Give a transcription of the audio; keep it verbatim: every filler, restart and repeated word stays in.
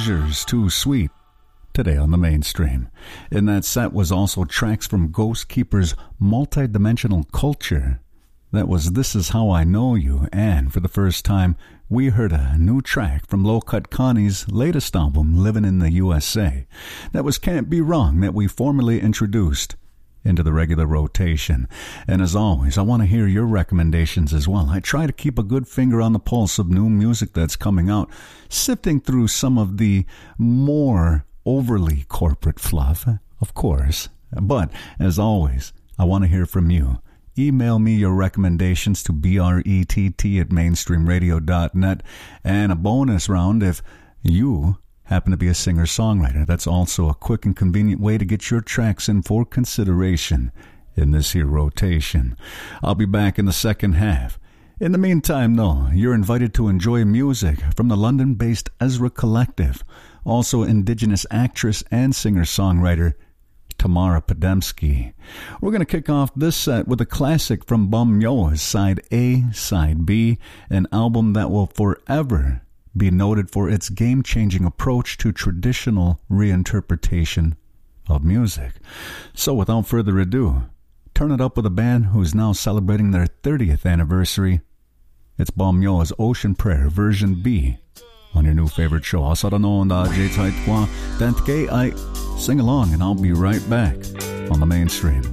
Pleasure's Too Sweet, today on the mainstream. In that set was also tracks from Ghost Keeper's Multidimensional Culture. That was This Is How I Know You, and for the first time, we heard a new track from Low Cut Connie's latest album, Living in the U S A. That was Can't Be Wrong, that we formally introduced into the regular rotation. And as always, I want to hear your recommendations as well. I try to keep a good finger on the pulse of new music that's coming out, sifting through some of the more overly corporate fluff, of course. But, as always, I want to hear from you. Email me your recommendations to brett at mainstream radio dot net. And a bonus round if you happen to be a singer-songwriter. That's also a quick and convenient way to get your tracks in for consideration in this here rotation. I'll be back in the second half. In the meantime, though, you're invited to enjoy music from the London-based Ezra Collective, also Indigenous actress and singer-songwriter Tamara Podemski. We're going to kick off this set with a classic from Bum Yoa's Side A, Side B, an album that will forever be noted for its game-changing approach to traditional reinterpretation of music. So without further ado, turn it up with a band who's now celebrating their thirtieth anniversary. It's Bum Yoa's Ocean Prayer version B on your new favorite show. I sing along and I'll be right back on the mainstream.